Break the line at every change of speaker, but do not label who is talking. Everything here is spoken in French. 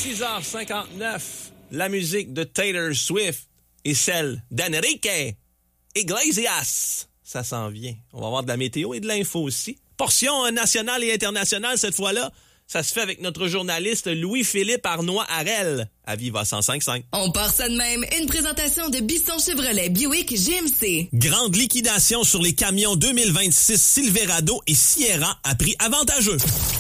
6h59, la musique de Taylor Swift et celle d'Enrique Iglesias. Ça s'en vient. On va avoir de la météo et de l'info aussi. Portion nationale et internationale cette fois-là. Ça se fait avec notre journaliste Louis-Philippe Arnois-Harel à Viva 105.5.
On part ça de même. Une présentation de Bisson Chevrolet Buick GMC.
Grande liquidation sur les camions 2026 Silverado et Sierra à prix avantageux.